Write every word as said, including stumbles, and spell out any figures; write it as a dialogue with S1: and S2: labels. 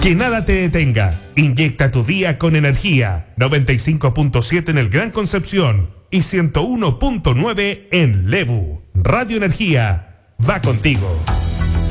S1: Que nada te detenga. Inyecta tu día con energía. noventa y cinco punto siete en el Gran Concepción y ciento uno punto nueve en Lebu. Radio Energía va contigo.